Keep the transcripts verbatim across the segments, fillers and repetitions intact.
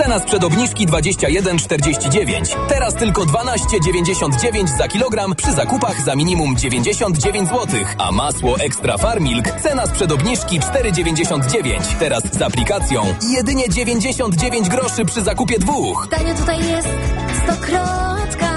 Cena sprzed obniżki dwadzieścia jeden czterdzieści dziewięć. Teraz tylko dwanaście dziewięćdziesiąt dziewięć za kilogram przy zakupach za minimum dziewięćdziesiąt dziewięć złotych. A masło Extra Farmilk cena sprzed obniżki cztery dziewięćdziesiąt dziewięć. Teraz z aplikacją jedynie dziewięćdziesiąt dziewięć groszy przy zakupie dwóch. Tanio tutaj jest stokrotka.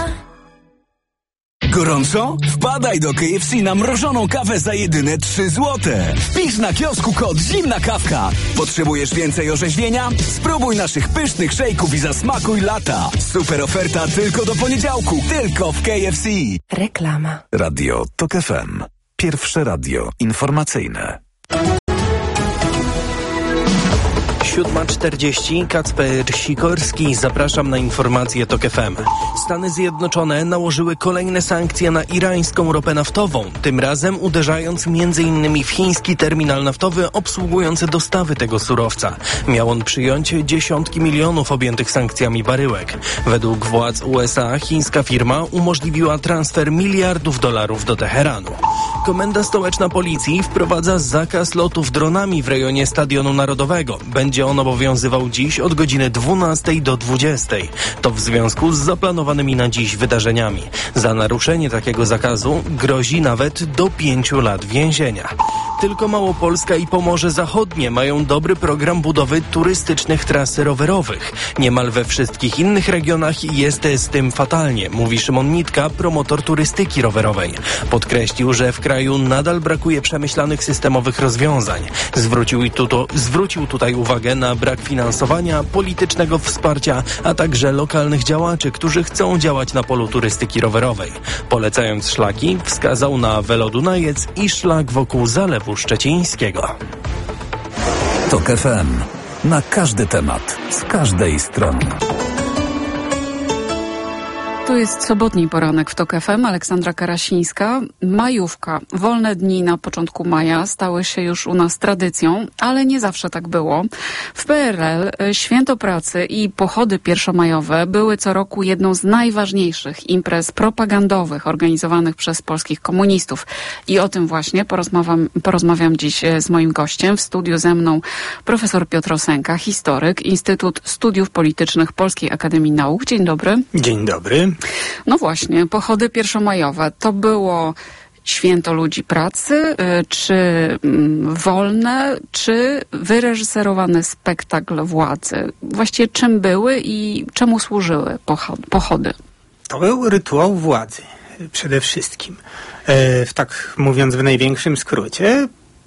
Gorąco? Wpadaj do K F C na mrożoną kawę za jedyne trzy złote. Wpisz na kiosku kod Zimna Kawka. Potrzebujesz więcej orzeźwienia? Spróbuj naszych pysznych szejków i zasmakuj lata. Super oferta tylko do poniedziałku. Tylko w K F C. Reklama. Radio Tok F M. Pierwsze radio informacyjne. siódma czterdzieści, Kacper Sikorski, zapraszam na informacje Tok F M. Stany Zjednoczone nałożyły kolejne sankcje na irańską ropę naftową, tym razem uderzając między innymi w chiński terminal naftowy obsługujący dostawy tego surowca. Miał on przyjąć dziesiątki milionów objętych sankcjami baryłek. Według władz U S A chińska firma umożliwiła transfer miliardów dolarów do Teheranu. Komenda Stołeczna Policji wprowadza zakaz lotów dronami w rejonie Stadionu Narodowego. Będzie on obowiązywał dziś od godziny dwunastej do dwudziestej. To w związku z zaplanowanymi na dziś wydarzeniami. Za naruszenie takiego zakazu grozi nawet do pięciu lat więzienia. Tylko Małopolska i Pomorze Zachodnie mają dobry program budowy turystycznych tras rowerowych. Niemal we wszystkich innych regionach jest z tym fatalnie, mówi Szymon Nitka, promotor turystyki rowerowej. Podkreślił, że w kraju nadal brakuje przemyślanych systemowych rozwiązań. Zwrócił, tuto, zwrócił tutaj uwagę na brak finansowania, politycznego wsparcia, a także lokalnych działaczy, którzy chcą działać na polu turystyki rowerowej. Polecając szlaki, wskazał na Welodunajec i szlak wokół Zalewu Szczecińskiego. Tok F M. Na każdy temat, z każdej strony. To jest sobotni poranek w Tok F M. Aleksandra Karasińska. Majówka. Wolne dni na początku maja stały się już u nas tradycją, ale nie zawsze tak było. W P R L Święto Pracy i pochody pierwszomajowe były co roku jedną z najważniejszych imprez propagandowych organizowanych przez polskich komunistów. I o tym właśnie porozmawiam, porozmawiam dziś z moim gościem. W studiu ze mną profesor Piotr Osenka, historyk, Instytut Studiów Politycznych Polskiej Akademii Nauk. Dzień dobry. Dzień dobry. No właśnie, pochody pierwszomajowe to było święto ludzi pracy, czy wolne, czy wyreżyserowany spektakl władzy? Właściwie czym były i czemu służyły pochody? To był rytuał władzy przede wszystkim. W tak mówiąc w największym skrócie,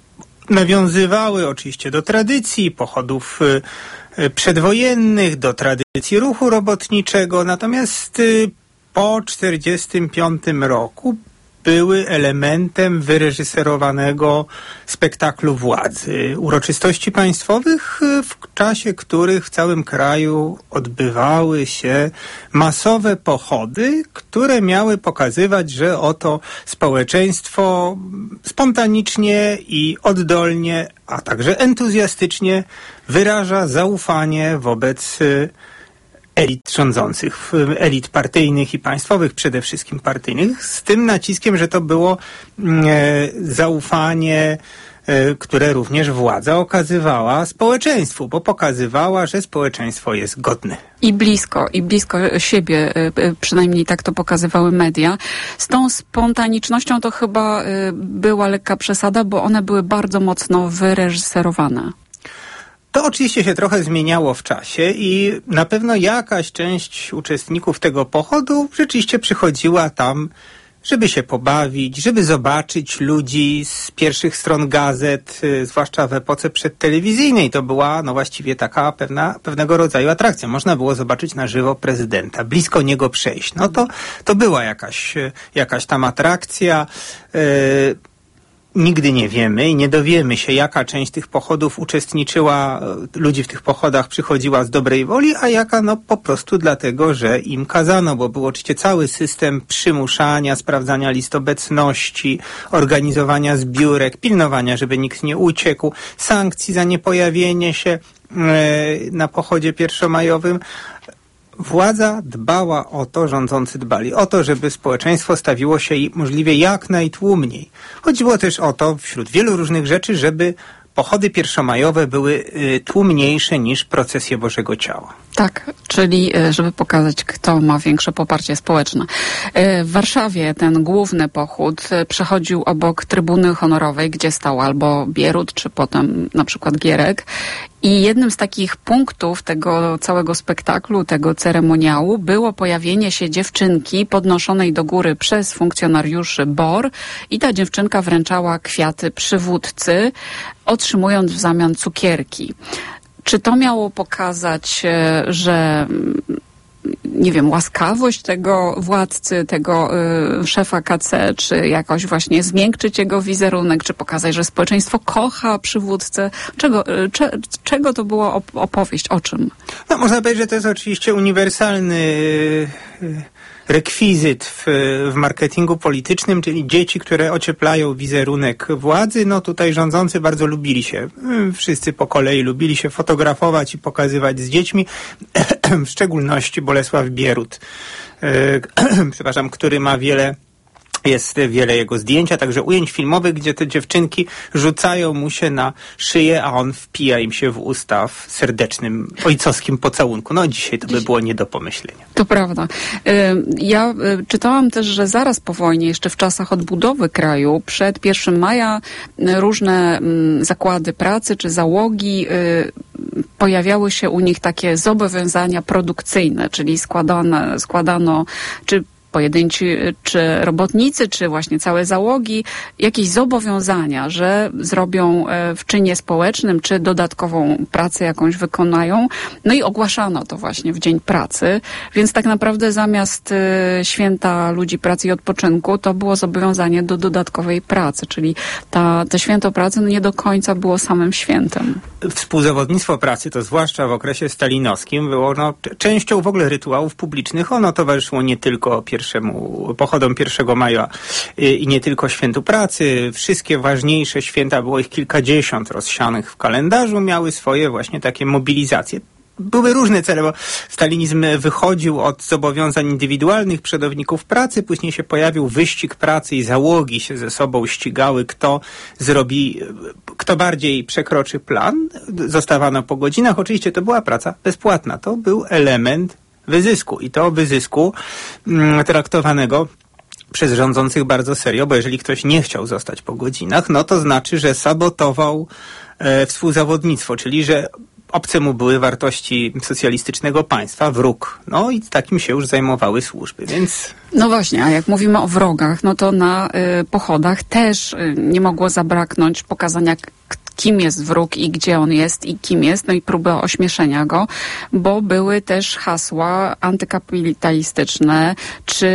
nawiązywały oczywiście do tradycji pochodów przedwojennych, do tradycji ruchu robotniczego, natomiast po czterdziestym piątym roku były elementem wyreżyserowanego spektaklu władzy. Uroczystości państwowych, w czasie których w całym kraju odbywały się masowe pochody, które miały pokazywać, że oto społeczeństwo spontanicznie i oddolnie, a także entuzjastycznie wyraża zaufanie wobec elit rządzących, elit partyjnych i państwowych, przede wszystkim partyjnych, z tym naciskiem, że to było e, zaufanie, e, które również władza okazywała społeczeństwu, bo pokazywała, że społeczeństwo jest godne. I blisko, i blisko siebie, przynajmniej tak to pokazywały media. Z tą spontanicznością to chyba była lekka przesada, bo one były bardzo mocno wyreżyserowane. To oczywiście się trochę zmieniało w czasie i na pewno jakaś część uczestników tego pochodu rzeczywiście przychodziła tam, żeby się pobawić, żeby zobaczyć ludzi z pierwszych stron gazet, zwłaszcza w epoce przedtelewizyjnej. To była no właściwie taka pewna, pewnego rodzaju atrakcja. Można było zobaczyć na żywo prezydenta, blisko niego przejść. No to, to była jakaś, jakaś tam atrakcja. Yy, Nigdy nie wiemy i nie dowiemy się, jaka część tych pochodów uczestniczyła, ludzi w tych pochodach przychodziła z dobrej woli, a jaka no po prostu dlatego, że im kazano, bo był oczywiście cały system przymuszania, sprawdzania list obecności, organizowania zbiórek, pilnowania, żeby nikt nie uciekł, sankcji za niepojawienie się na pochodzie pierwszomajowym. Władza dbała o to, rządzący dbali o to, żeby społeczeństwo stawiło się możliwie jak najtłumniej. Chodziło też o to, wśród wielu różnych rzeczy, żeby pochody pierwszomajowe były y, tłumniejsze niż procesje Bożego Ciała. Tak, czyli żeby pokazać, kto ma większe poparcie społeczne. W Warszawie ten główny pochód przechodził obok trybuny honorowej, gdzie stał albo Bierut, czy potem na przykład Gierek. I jednym z takich punktów tego całego spektaklu, tego ceremoniału było pojawienie się dziewczynki podnoszonej do góry przez funkcjonariuszy B O R i ta dziewczynka wręczała kwiaty przywódcy, otrzymując w zamian cukierki. Czy to miało pokazać, że nie wiem, łaskawość tego władcy, tego y, szefa K C, czy jakoś właśnie zmiękczyć jego wizerunek, czy pokazać, że społeczeństwo kocha przywódcę? Czego, y, cze, czego to była op- opowieść? O czym? No, można powiedzieć, że to jest oczywiście uniwersalny y, rekwizyt w, w marketingu politycznym, czyli dzieci, które ocieplają wizerunek władzy. No tutaj rządzący bardzo lubili się, wszyscy po kolei lubili się fotografować i pokazywać z dziećmi, w szczególności Bolesław Bierut, przepraszam, który ma wiele Jest wiele jego zdjęć, a także ujęć filmowych, gdzie te dziewczynki rzucają mu się na szyję, a on wpija im się w usta w serdecznym, ojcowskim pocałunku. No dzisiaj to by było nie do pomyślenia. To prawda. Ja czytałam też, że zaraz po wojnie, jeszcze w czasach odbudowy kraju, przed pierwszego maja różne zakłady pracy czy załogi pojawiały się u nich takie zobowiązania produkcyjne, czyli składane, składano czy pojedynci, czy robotnicy, czy właśnie całe załogi, jakieś zobowiązania, że zrobią w czynie społecznym, czy dodatkową pracę jakąś wykonają. No i ogłaszano to właśnie w Dzień Pracy, więc tak naprawdę zamiast Święta Ludzi Pracy i Odpoczynku to było zobowiązanie do dodatkowej pracy, czyli ta, to Święto Pracy no nie do końca było samym świętem. Współzawodnictwo pracy, to zwłaszcza w okresie stalinowskim, było no, częścią w ogóle rytuałów publicznych. Ono towarzyszyło nie tylko pierwszemu pochodom pierwszego maja i nie tylko Świętu Pracy. Wszystkie ważniejsze święta, było ich kilkadziesiąt rozsianych w kalendarzu, miały swoje właśnie takie mobilizacje. Były różne cele, bo stalinizm wychodził od zobowiązań indywidualnych przodowników pracy, później się pojawił wyścig pracy i załogi się ze sobą ścigały, kto zrobi, kto bardziej przekroczy plan. Zostawano po godzinach. Oczywiście to była praca bezpłatna. To był element wyzysku i to wyzysku mm, traktowanego przez rządzących bardzo serio, bo jeżeli ktoś nie chciał zostać po godzinach, no to znaczy, że sabotował e, współzawodnictwo, czyli że obce mu były wartości socjalistycznego państwa, wróg. No i takim się już zajmowały służby, więc... No właśnie, a jak mówimy o wrogach, no to na y, pochodach też y, nie mogło zabraknąć pokazania kim jest wróg i gdzie on jest i kim jest, no i próby ośmieszenia go, bo były też hasła antykapitalistyczne, czy,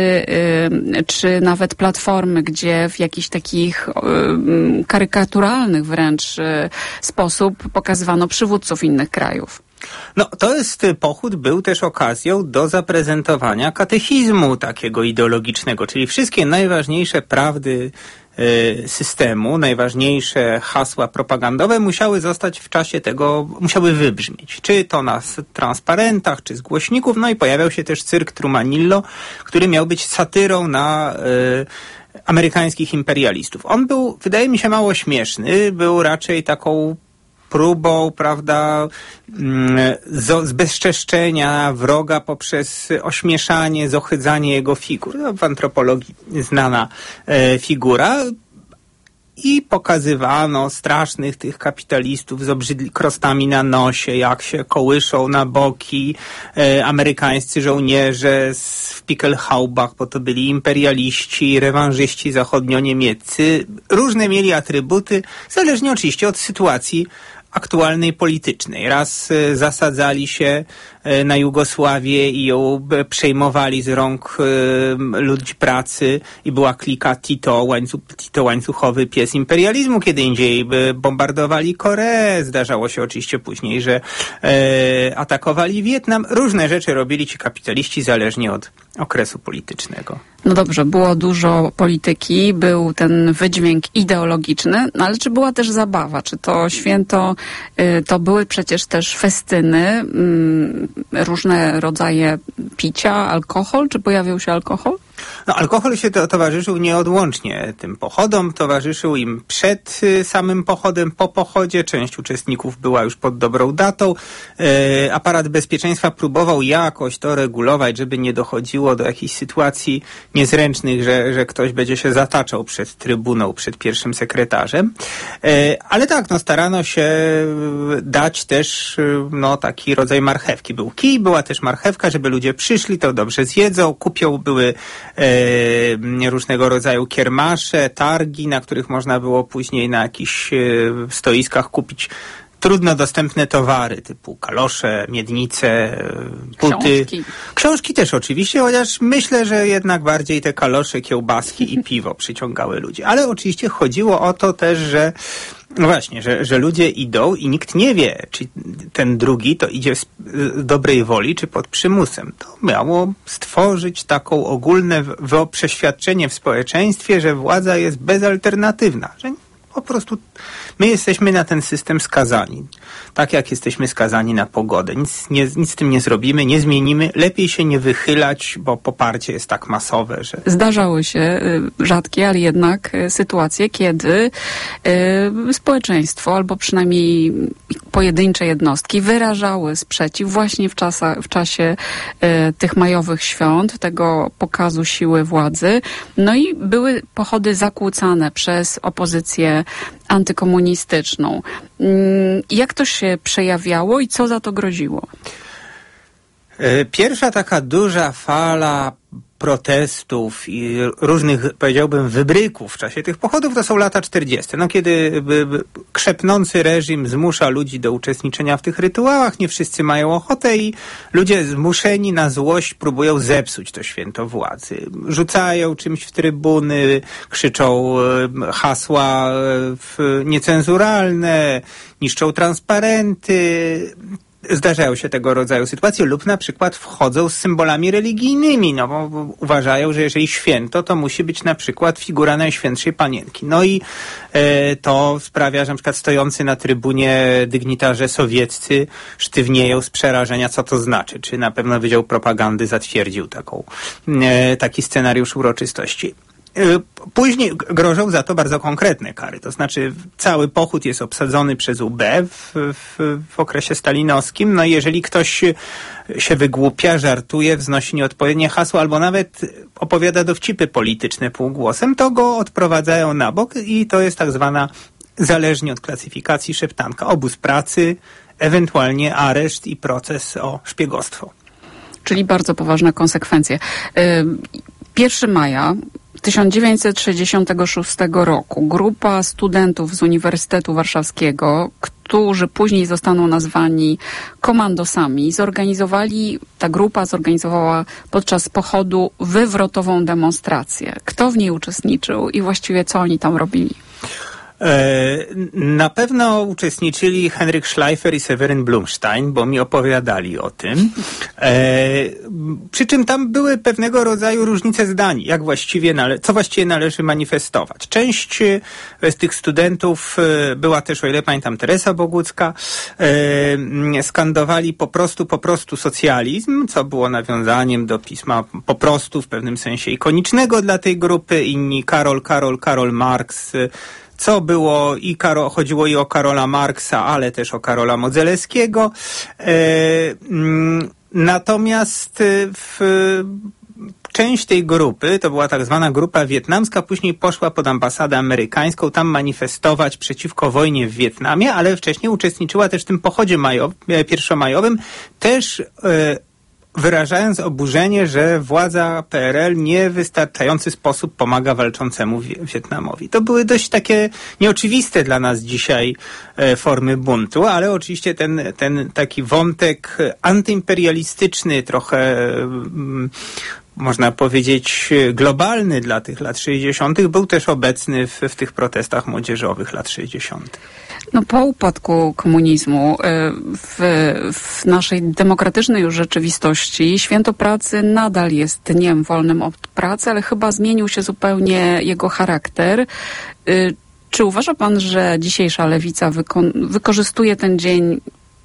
y, czy nawet platformy, gdzie w jakichś takich y, karykaturalnych wręcz y, sposób pokazywano przywódców innych krajów. No, to jest, pochód był też okazją do zaprezentowania katechizmu takiego ideologicznego, czyli wszystkie najważniejsze prawdy systemu, najważniejsze hasła propagandowe musiały zostać w czasie tego, musiały wybrzmieć. Czy to na transparentach, czy z głośników. No i pojawiał się też cyrk Trumanillo, który miał być satyrą na y, amerykańskich imperialistów. On był, wydaje mi się, mało śmieszny. Był raczej taką próbą, prawda, zbezczeszczenia wroga poprzez ośmieszanie, zohydzanie jego figur. No, w antropologii znana e, figura. I pokazywano strasznych tych kapitalistów z obrzydli krostami na nosie, jak się kołyszą na boki e, amerykańscy żołnierze z, w Pickelhaubach, bo to byli imperialiści, rewanżyści zachodnio-niemieccy. Różne mieli atrybuty, zależnie oczywiście od sytuacji aktualnej politycznej. Raz y, zasadzali się y, na Jugosławię i ją y, przejmowali z rąk y, ludzi pracy i była klika Tito, łańcuch, Tito łańcuchowy pies imperializmu. Kiedy indziej y, bombardowali Koreę. Zdarzało się oczywiście później, że y, atakowali Wietnam. Różne rzeczy robili ci kapitaliści zależnie od okresu politycznego. No dobrze, było dużo polityki, był ten wydźwięk ideologiczny, no ale czy była też zabawa? Czy to święto, y, to były przecież też festyny, y, różne rodzaje picia, alkohol? Czy pojawił się alkohol? No, alkohol się to, towarzyszył nieodłącznie tym pochodom, towarzyszył im przed y, samym pochodem, po pochodzie. Część uczestników była już pod dobrą datą. E, aparat bezpieczeństwa próbował jakoś to regulować, żeby nie dochodziło do jakichś sytuacji niezręcznych, że, że ktoś będzie się zataczał przed trybuną, przed pierwszym sekretarzem. E, ale tak, no starano się dać też no, taki rodzaj marchewki. Był kij, była też marchewka, żeby ludzie przyszli, to dobrze zjedzą, kupią, były e, różnego rodzaju kiermasze, targi, na których można było później na jakichś e, stoiskach kupić trudno dostępne towary typu kalosze, miednice, buty. Książki. Książki też oczywiście, chociaż myślę, że jednak bardziej te kalosze, kiełbaski i piwo przyciągały ludzi. Ale oczywiście chodziło o to też, że no właśnie, że, że ludzie idą i nikt nie wie, czy ten drugi to idzie z dobrej woli, czy pod przymusem. To miało stworzyć taką ogólne w, przeświadczenie w społeczeństwie, że władza jest bezalternatywna, że po prostu my jesteśmy na ten system skazani. Tak jak jesteśmy skazani na pogodę. Nic, nie, nic z tym nie zrobimy, nie zmienimy. Lepiej się nie wychylać, bo poparcie jest tak masowe, że... Zdarzały się y, rzadkie, ale jednak y, sytuacje, kiedy y, społeczeństwo, albo przynajmniej pojedyncze jednostki wyrażały sprzeciw właśnie w, czasach, w czasie y, tych majowych świąt, tego pokazu siły władzy. No i były pochody zakłócane przez opozycję antykomunistyczną. Jak to się przejawiało i co za to groziło? Pierwsza taka duża fala protestów i różnych, powiedziałbym, wybryków w czasie tych pochodów to są lata czterdzieste. No, kiedy krzepnący reżim zmusza ludzi do uczestniczenia w tych rytuałach, nie wszyscy mają ochotę i ludzie zmuszeni na złość próbują zepsuć to święto władzy. Rzucają czymś w trybuny, krzyczą hasła niecenzuralne, niszczą transparenty. Zdarzają się tego rodzaju sytuacje lub na przykład wchodzą z symbolami religijnymi, no bo uważają, że jeżeli święto, to musi być na przykład figura Najświętszej Panienki. No i e, to sprawia, że na przykład stojący na trybunie dygnitarze sowieccy sztywnieją z przerażenia, co to znaczy. Czy na pewno Wydział Propagandy zatwierdził taką, e, taki scenariusz uroczystości. Później grożą za to bardzo konkretne kary. To znaczy cały pochód jest obsadzony przez U B w, w, w okresie stalinowskim. No i jeżeli ktoś się wygłupia, żartuje, wznosi nieodpowiednie hasło albo nawet opowiada dowcipy polityczne półgłosem, to go odprowadzają na bok i to jest tak zwana, zależnie od klasyfikacji, szeptanka. Obóz pracy, ewentualnie areszt i proces o szpiegostwo. Czyli bardzo poważne konsekwencje. pierwszego maja tysiąc dziewięćset sześćdziesiątego szóstego roku grupa studentów z Uniwersytetu Warszawskiego, którzy później zostaną nazwani komandosami, zorganizowali, ta grupa zorganizowała podczas pochodu wywrotową demonstrację. Kto w niej uczestniczył i właściwie co oni tam robili? Na pewno uczestniczyli Henryk Schleifer i Seweryn Blumstein, bo mi opowiadali o tym. E, przy czym tam były pewnego rodzaju różnice zdań, jak właściwie nale- co właściwie należy manifestować. Część z tych studentów była też, o ile pamiętam, Teresa Bogucka, e, skandowali po prostu, po prostu socjalizm, co było nawiązaniem do pisma po prostu w pewnym sensie ikonicznego dla tej grupy. Inni Karol, Karol, Karol Marx, co było i Karo, chodziło i o Karola Marksa, ale też o Karola Modzelewskiego. E, mm, natomiast w część tej grupy, to była tak zwana grupa wietnamska, później poszła pod ambasadę amerykańską tam manifestować przeciwko wojnie w Wietnamie, ale wcześniej uczestniczyła też w tym pochodzie majowym, pierwszomajowym, też e, wyrażając oburzenie, że władza P R L nie w wystarczający sposób pomaga walczącemu Wietnamowi. To były dość takie nieoczywiste dla nas dzisiaj e, formy buntu, ale oczywiście ten, ten taki wątek antyimperialistyczny, trochę mm, można powiedzieć globalny dla tych lat sześćdziesiątych był też obecny w, w tych protestach młodzieżowych lat sześćdziesiątych. No, po upadku komunizmu w, w naszej demokratycznej już rzeczywistości Święto Pracy nadal jest dniem wolnym od pracy, ale chyba zmienił się zupełnie jego charakter. Czy uważa pan, że dzisiejsza lewica wyko- wykorzystuje ten dzień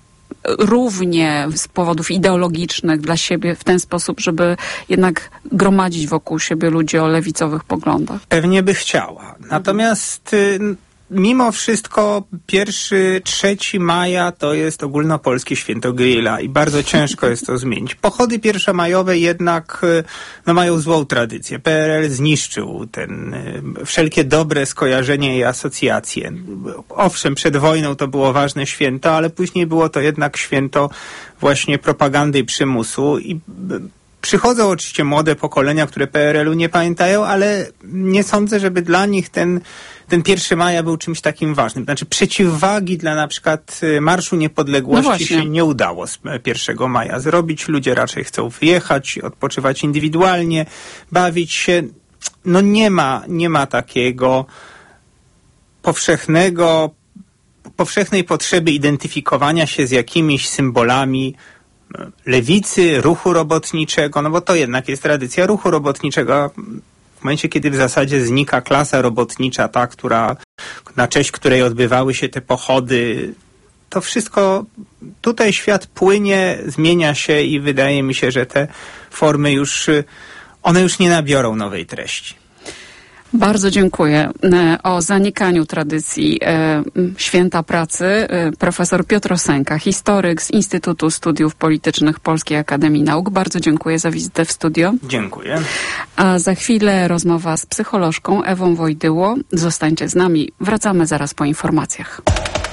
równie z powodów ideologicznych dla siebie w ten sposób, żeby jednak gromadzić wokół siebie ludzi o lewicowych poglądach? Pewnie by chciała. Natomiast mimo wszystko pierwszy, trzeci maja to jest ogólnopolskie święto grilla i bardzo ciężko jest to zmienić. Pochody pierwszomajowe jednak no, mają złą tradycję. P R L zniszczył ten, wszelkie dobre skojarzenia i asocjacje. Owszem, przed wojną to było ważne święto, ale później było to jednak święto właśnie propagandy i przymusu i przychodzą oczywiście młode pokolenia, które P R L-u nie pamiętają, ale nie sądzę, żeby dla nich ten, ten pierwszy maja był czymś takim ważnym. Znaczy przeciwwagi dla na przykład Marszu Niepodległości no się nie udało z pierwszego maja zrobić. Ludzie raczej chcą wyjechać, odpoczywać indywidualnie, bawić się. No nie ma, nie ma takiego powszechnego, powszechnej potrzeby identyfikowania się z jakimiś symbolami lewicy, ruchu robotniczego, no bo to jednak jest tradycja ruchu robotniczego. W momencie, kiedy w zasadzie znika klasa robotnicza, ta, która, na cześć której odbywały się te pochody, to wszystko, tutaj świat płynie, zmienia się i wydaje mi się, że te formy już, one już nie nabiorą nowej treści. Bardzo dziękuję. O zanikaniu tradycji e, Święta Pracy e, profesor Piotr Osenka, historyk z Instytutu Studiów Politycznych Polskiej Akademii Nauk. Bardzo dziękuję za wizytę w studio. Dziękuję. A za chwilę rozmowa z psycholożką Ewą Wojdyło. Zostańcie z nami. Wracamy zaraz po informacjach.